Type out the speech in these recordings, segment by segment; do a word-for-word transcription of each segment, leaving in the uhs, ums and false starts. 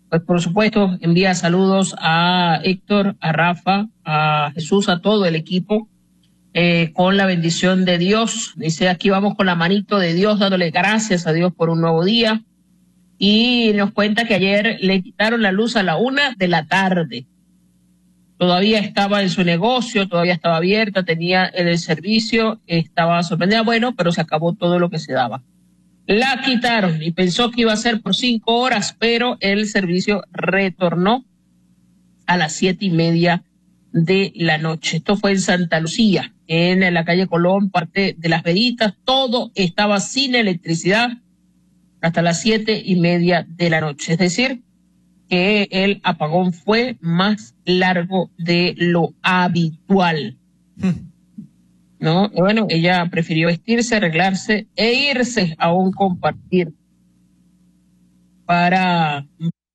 pues por supuesto envía saludos a Héctor, a Rafa, a Jesús, a todo el equipo, eh, con la bendición de Dios. Dice, aquí vamos con la manito de Dios, dándole gracias a Dios por un nuevo día. Y nos cuenta que ayer le quitaron la luz a la una de la tarde. Todavía estaba en su negocio, todavía estaba abierta, tenía el servicio, estaba sorprendida, bueno, pero se acabó todo lo que se daba. La quitaron y pensó que iba a ser por cinco horas, pero el servicio retornó a las siete y media de la noche. Esto fue en Santa Lucía, en la calle Colón, parte de Las Veritas. Todo estaba sin electricidad hasta las siete y media de la noche. Es decir, que el apagón fue más largo de lo habitual. ¿No? Y bueno, ella prefirió vestirse, arreglarse e irse a un compartir para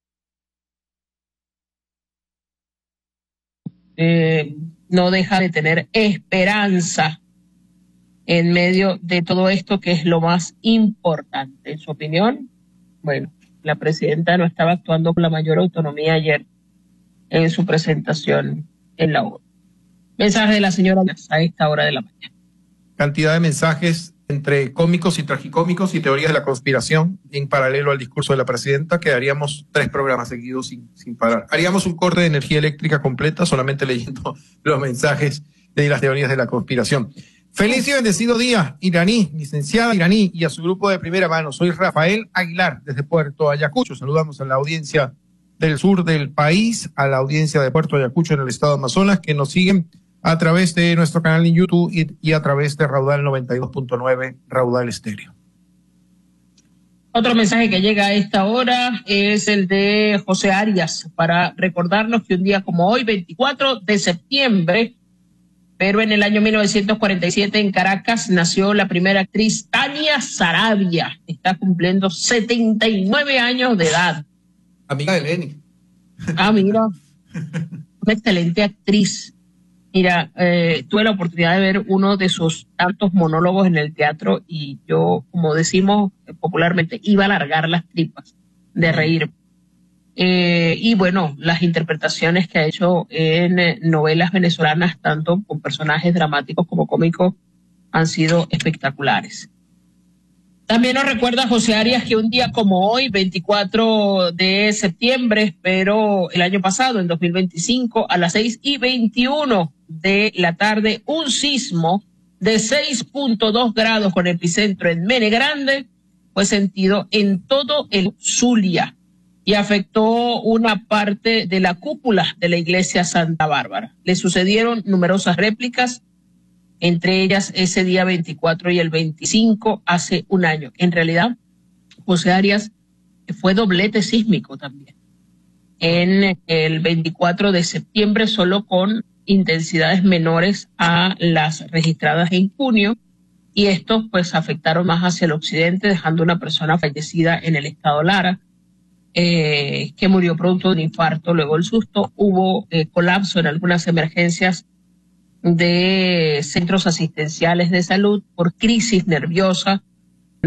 eh, no deja de tener esperanza en medio de todo esto, que es lo más importante. En su opinión, bueno, la presidenta no estaba actuando con la mayor autonomía ayer en su presentación en la ONU. Mensaje de la señora a esta hora de la mañana. Cantidad de mensajes entre cómicos y tragicómicos y teorías de la conspiración en paralelo al discurso de la presidenta, que haríamos tres programas seguidos sin, sin parar. Haríamos un corte de energía eléctrica completa solamente leyendo los mensajes de las teorías de la conspiración. Feliz y bendecido día, Iraní, licenciada Iraní, y a su grupo de primera mano. Soy Rafael Aguilar, desde Puerto Ayacucho. Saludamos a la audiencia del sur del país, a la audiencia de Puerto Ayacucho en el estado de Amazonas, que nos siguen a través de nuestro canal en YouTube y, y a través de Raudal noventa y dos punto nueve, Raudal Estéreo. Otro mensaje que llega a esta hora es el de José Arias, para recordarnos que un día como hoy, veinticuatro de septiembre, pero en el año mil novecientos cuarenta y siete en Caracas, nació la primera actriz Tania Sarabia. Está cumpliendo setenta y nueve años de edad. Amiga de Lenny. Ah, mira, una excelente actriz. Mira, eh, tuve la oportunidad de ver uno de sus tantos monólogos en el teatro y yo, como decimos popularmente, iba a largar las tripas de reír. Eh, y bueno, las interpretaciones que ha hecho en eh, novelas venezolanas, tanto con personajes dramáticos como cómicos, han sido espectaculares. También nos recuerda José Arias que un día como hoy, veinticuatro de septiembre, pero el año pasado, en dos mil veinticinco, a las seis y veintiuno de la tarde, un sismo de seis punto dos grados con epicentro en Mene Grande fue sentido en todo el Zulia y afectó una parte de la cúpula de la iglesia Santa Bárbara. Le sucedieron numerosas réplicas, entre ellas ese día veinticuatro y el veinticinco, hace un año. En realidad, José Arias fue doblete sísmico también. En el veinticuatro de septiembre, solo con intensidades menores a las registradas en junio, y estos pues afectaron más hacia el occidente, dejando una persona fallecida en el estado Lara, eh, que murió producto de un infarto. Luego del susto hubo eh, colapso en algunas emergencias de centros asistenciales de salud por crisis nerviosa